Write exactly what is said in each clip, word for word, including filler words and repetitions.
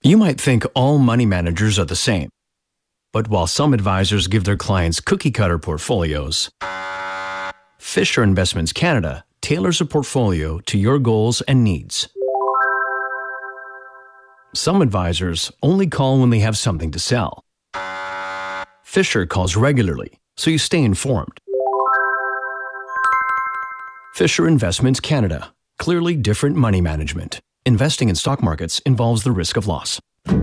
You might think all money managers are the same. But while some advisors give their clients cookie-cutter portfolios, Fisher Investments Canada tailors a portfolio to your goals and needs. Some advisors only call when they have something to sell. Fisher calls regularly, so you stay informed. Fisher Investments Canada. Clearly different money management. Investing in stock markets involves the risk of loss.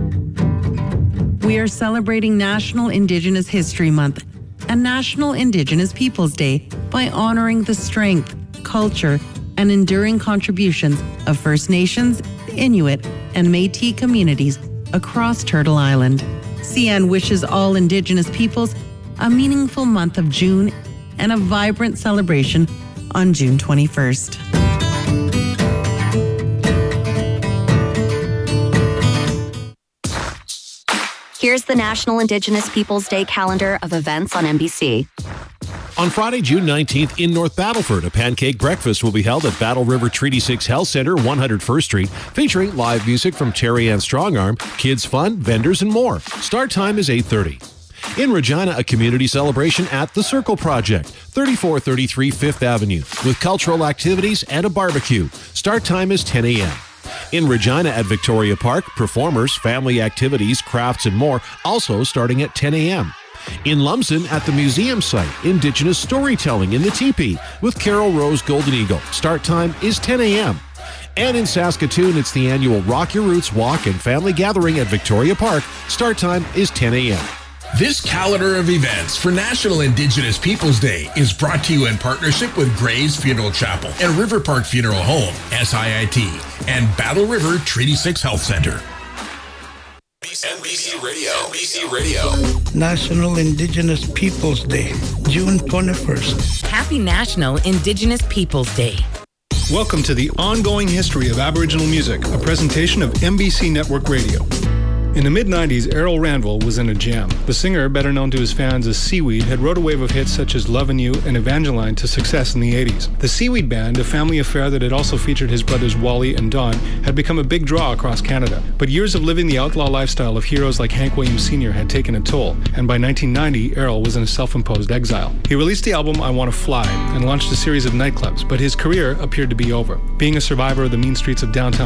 We are celebrating National Indigenous History Month and National Indigenous Peoples Day by honoring the strength, culture, and enduring contributions of First Nations, Inuit, and Métis communities across Turtle Island. C N wishes all Indigenous peoples a meaningful month of June and a vibrant celebration on June twenty-first. Here's the National Indigenous Peoples Day calendar of events on N B C. On Friday, June nineteenth, in North Battleford, a pancake breakfast will be held at Battle River Treaty six Health Centre, one hundred first Street, featuring live music from Terry Ann Strongarm, kids fun, vendors, and more. Start time is eight thirty. In Regina, a community celebration at the Circle Project, thirty-four thirty-three Fifth Avenue, with cultural activities and a barbecue. Start time is ten a.m. In Regina at Victoria Park, performers, family activities, crafts, and more, also starting at ten a.m. In Lumsden at the museum site, Indigenous storytelling in the teepee with Carol Rose Golden Eagle. Start time is ten a.m. And in Saskatoon, it's the annual Rock Your Roots Walk and Family Gathering at Victoria Park. Start time is ten a.m. This calendar of events for National Indigenous Peoples Day is brought to you in partnership with Gray's Funeral Chapel and River Park Funeral Home, S I I T, and Battle River Treaty six Health Centre. N B C Radio. N B C Radio. National Indigenous Peoples Day, June twenty-first. Happy National Indigenous Peoples Day. Welcome to the ongoing history of Aboriginal music, a presentation of N B C Network Radio. In the mid nineties, Errol Randall was in a jam. The singer, better known to his fans as Seaweed, had rode a wave of hits such as Lovin' You and Evangeline to success in the eighties. The Seaweed Band, a family affair that had also featured his brothers Wally and Don, had become a big draw across Canada. But years of living the outlaw lifestyle of heroes like Hank Williams Senior had taken a toll, and by nineteen ninety, Errol was in a self-imposed exile. He released the album I Wanna Fly and launched a series of nightclubs, but his career appeared to be over. Being a survivor of the mean streets of downtown